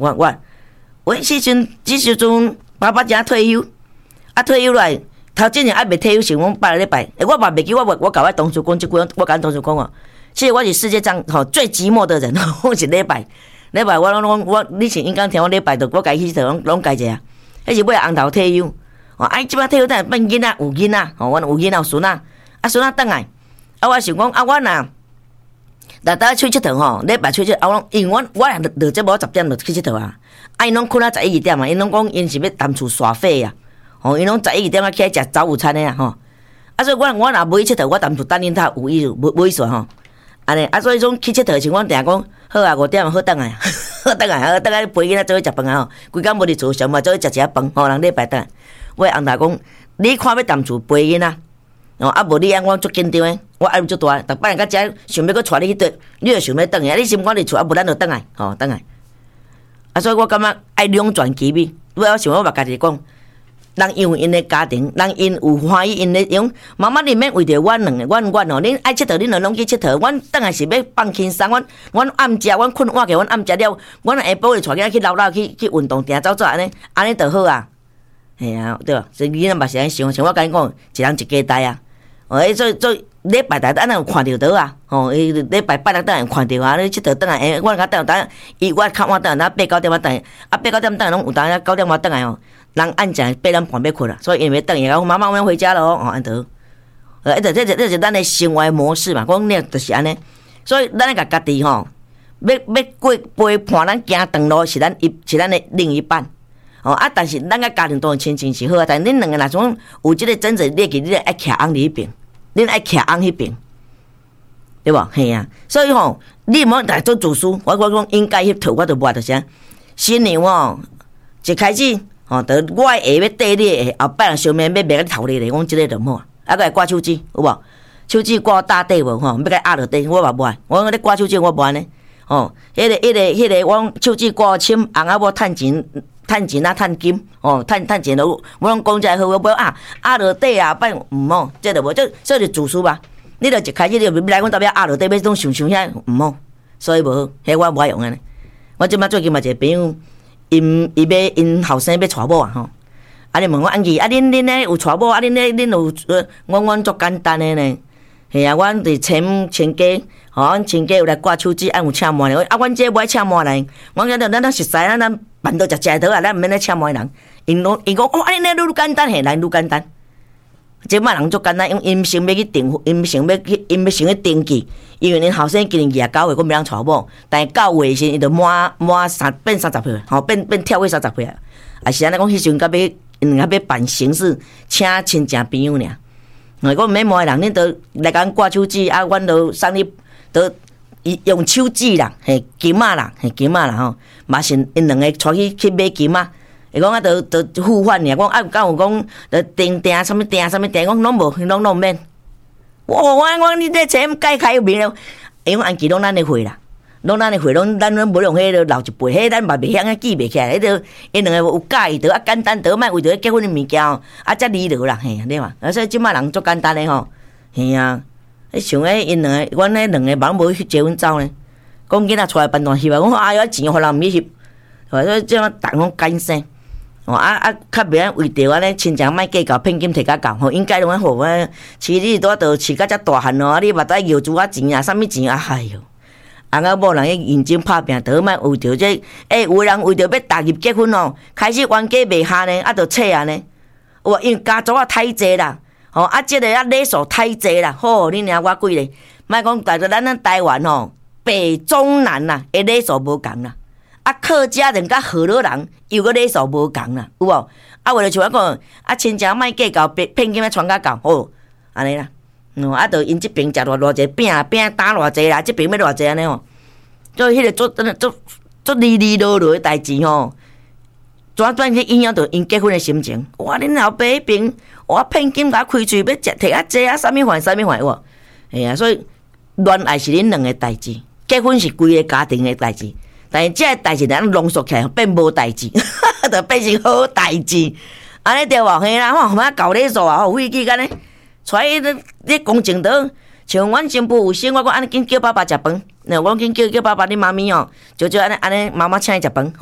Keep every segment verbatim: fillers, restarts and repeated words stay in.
我我，我迄阵即时阵爸爸正退休，啊退休来，头前年还未退休时，阮拜礼拜，我嘛袂记，我我我甲我同事讲即句，我甲同事讲哦，其实我是世界上吼最寂寞的人，我是礼拜，礼拜我拢拢我，你是应该听我礼拜的，我家去头拢拢家者，迄是尾红头退休，哦，啊即摆退休等变囡仔有囡仔，吼，阮有囡仔有孙仔，啊孙仔转来，啊我想讲啊我若。逐搭出佚佗吼，礼拜出佚，啊，我因为我我落节目十点就去佚佗啊，啊，因拢困啊十一二点啊，因拢讲因是要谈厝耍费啊，吼，因拢十一二点啊起来食早午餐的啊，吼，啊，所以我我若无去佚佗，我谈厝等恁他有意思，无无意思吼，安尼，啊，所以种去佚佗时，我定讲好啊，五点好等来，好等来，好等来陪囡仔做去食饭啊，吼，规工无伫厝上嘛，做去食一下饭，吼，人礼拜等来，我翁大讲，你看要谈厝陪囡仔。哦，啊无你安我足紧张诶，我压力足大，逐摆人到遮想要搁带你去佗，你就想要转去，啊你心肝伫厝，啊无咱就转来，吼转来。啊，所以我感觉爱两全其美。我想我嘛家己讲，人因为因诶家庭，人因有欢喜，因咧用妈妈你免为着阮两个，阮阮哦，恁爱佚佗，恁就拢去佚佗。阮转来是要放轻松，阮阮暗食，阮困晏起，阮暗食了，阮下晡就带囝去溜溜去去运动，定走走安尼，安尼就好啊。嘿啊，对吧？所以囡仔嘛是安想，像我甲你讲，一人一家代啊。哦，迄做做礼拜台咱有看着倒啊，吼，伊礼拜八六等下看着啊，你佚佗等下，诶，我甲等等，伊我较晚等下，八九点我等下，啊八九点等下拢有当九点我等下哦，人按正八点半要困啦，所以因为等下，妈妈我要回家了哦，安得，呃，这这这这是咱的生活模式嘛，讲你就是安尼，所以咱甲家己吼，要要过陪伴咱行长路是咱一是咱的另一半。哦啊，但是咱个家庭当然亲情是好啊，但恁两个若种有即个争执，你记你爱徛翁伫迄边，恁爱徛翁迄边，对无？嘿啊，所以吼，你莫来做自私，我我讲应该迄套，我就无着啥。新娘哦，一开始吼，得我下要缀你下，后摆人上面要卖个头哩咧，讲即个就好啊，啊个挂手指有无？手指挂大底无吼，要甲压落底，我嘛无爱，我讲咧挂手指我无安尼，哦，迄个迄个迄个，我手指挂深，红啊无趁钱。趁钱啊，趁金哦，趁趁钱都，我拢讲遮好，我无啊压落底啊，摆毋好，这就无，这这就自私吧。你著一开始你就来讲，代表压落底，要种想想遐毋好，所以无好，迄我无爱用安尼。我即摆最近嘛一个朋友，因伊要因后生要娶某啊吼，啊你问我安姨，啊恁恁咧有娶某，啊恁咧恁有，呃，阮阮足简单诶呢。嘿啊，阮伫请亲家，吼，阮亲家有来挂手指，按有请满咧，啊，阮这无爱请满来，阮讲咱咱熟悉，咱咱办到食食倒啊，咱毋免咧请满人。因拢因讲，哦，安尼愈简单，嘿，来愈简单。即摆人足简单，因因想要去订，因想要去，因要想去登记，因为恁后生今年二十九岁，讲要人娶某，但是九月时伊就满满三变三十岁，吼，变变跳过三十岁啊。啊是安尼讲，迄阵甲要，因甲要办形式，请亲戚朋友尔。我讲毋免骂人，恁都来甲阮挂手指，啊，阮都送你，都用手指啦，嘿金仔啦，嘿金仔啦吼，嘛是因两个带去去买金仔。伊讲啊，都都互换尔，讲啊，敢有讲，都订订什物订什物订，讲拢无，拢拢免。我我我你这钱解开面了，因为安记拢咱的货啦，拢咱的货，拢咱拢无用迄个留一辈，迄咱嘛袂晓啊记袂起来，迄个因两个有介意得啊简单得，莫为着结婚的物件哦，啊才离落啦，嘿，对嘛？啊所以即摆人足简单的吼，嘿啊，迄像迄因两个，阮迄两个忙无去结婚走呢，讲囡仔出来办段翕啊，讲哎呀钱互人毋去翕，所以即摆人拢简生。哦啊啊，较袂晓为着安尼亲情莫计较，骗金摕较高，吼应该拢安好啊。饲你拄倒饲甲遮大汉咯，你嘛在摇珠啊钱啊，啥物钱啊，哎哟！翁仔某人去认真拍拼，倒莫为着这，诶、欸，有人为着要踏入结婚哦，开始冤家袂下呢，啊，着切啊呢。有因为家族啊太济啦，吼啊，即个啊礼数太济啦，好，恁娘我几个，莫讲大着咱咱台湾吼，北中南啦，诶礼数无共啦。啊，客家人甲河洛人又个礼数无共啦，有无？啊，为了像我讲，啊，亲情莫计较，骗金啊传较高，好，安尼啦。嗯，啊，着因即边食偌偌济饼饼打偌济啦，即边要偌济安尼吼。所以迄个做真诶做做哩哩落落诶代志吼，转转去影响到因结婚诶心情。哇，恁老爸迄边，我骗金甲开喙要食摕啊济啊，啥物饭啥物饭有？哎呀，所以恋爱是恁两个代志，结婚是规个家庭诶代志。但是这个代志咱浓缩起来变无代志，就变成好代志，安尼对无？嘿啦，吼，嘛搞礼数啊，吼，费气安尼，带伊咧咧公正道，像阮新妇有生，我讲安尼紧叫爸爸食饭，那我紧叫叫爸爸你妈咪哦，就就安尼安尼妈妈请伊食饭，吼，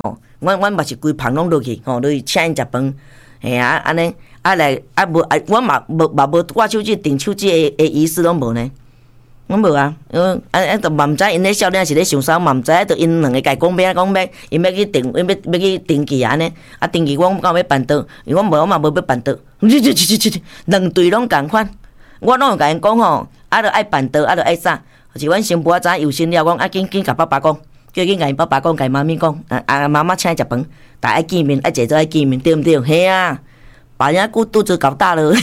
阮阮嘛是规旁拢落去，吼，落去请因食饭，嘿啊，安尼啊来啊无啊，阮嘛无嘛无挂手指、订手指诶诶仪式拢无呢。阮无啊，因为啊啊，都嘛毋知因咧少年是咧想啥，嘛毋知影，都因两个家讲要讲要，因要去订，因要要去登记安尼，啊登记我讲要办倒，因为我无我嘛无要办倒，去去去去去，两队拢共款，我拢有甲因讲吼，啊着爱办倒，啊着爱啥，是阮新妇啊，知有心了，讲啊紧紧甲爸爸讲，叫紧甲因爸爸讲，甲因妈咪讲，啊啊妈妈请伊食饭，大爱见面，爱坐做爱见面，对毋对？嘿啊，把人家肚肚子搞大了。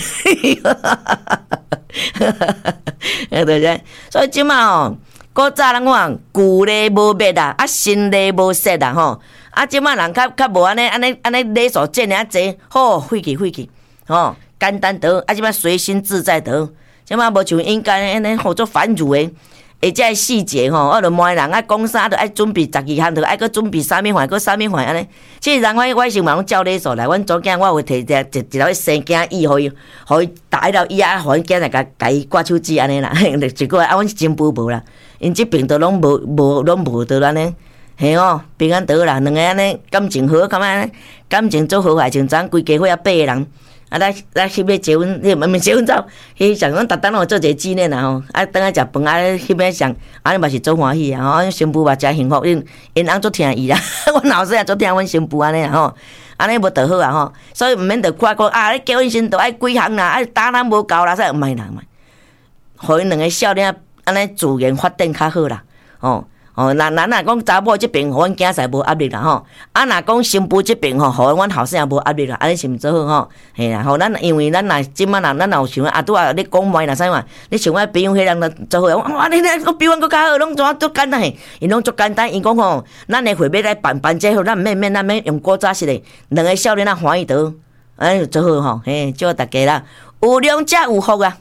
对不对？所以即马吼，古早人讲旧礼无灭啦，啊新礼无失啦吼。啊，即马人较较无安尼安尼安尼礼数整尔济，好废去废去，吼，简单得，啊即马随心自在得，即马无像应该安尼好做繁缛诶。而且细节吼，我著问人爱讲啥，著爱准备十二项，著爱搁准备三物饭，搁三物饭安尼。其实人我我是嘛拢照礼数来，阮祖囝我会摕一一一条生囝椅，互伊互伊打迄条椅啊，互伊囝来甲甲伊挂手指安尼啦。结果啊，阮是真补无啦，因即边都拢无无拢无得安尼，嘿哦，平安得啦，两个安尼感情好，感觉感情做好，还像咱规家伙啊八个人。啊，咱咱翕咧结婚，迄毋免结婚照，迄上咱逐当拢做一个纪念啦吼。啊，等下食饭啊，翕咧上，安尼嘛是做欢喜啊吼。新妇嘛真幸福，因因翁足听伊啦，阮老师也足听阮新妇安尼啦吼，安尼无着好啊吼。所以毋免着看讲啊，你结婚时都爱几项啦，啊打咱无够啦，说毋係啦，嘛，互因两个少年安尼自然发展较好啦，吼。哦，那那若讲查某这边，互阮囝婿无压力啦吼。啊，若讲新妇这边吼，互阮后生也无压力啦，安尼是毋做好吼？嘿啦，吼咱因为咱若即满若咱若有想啊，拄啊你讲卖若啥嘛？你像我朋友迄人就做好，哇！你咧比阮搁较好，拢怎啊足简单嘿？因拢足简单，因讲吼，咱的会要来办办这好，咱免免咱免用古早式的，两个少年啊欢喜得，安尼就做好吼。嘿，祝大家啦，有量才有福啊！